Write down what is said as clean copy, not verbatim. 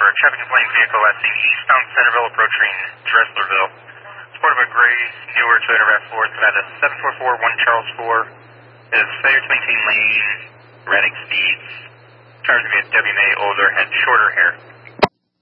traffic complaint vehicle last seen eastbound Centerville approaching Dresslerville. Support of a gray, newer Toyota RAV4. It's about a 7441 Charles 4. It is failure to maintain lane, erratic speeds. Driver's going to be a WMA older, had shorter hair.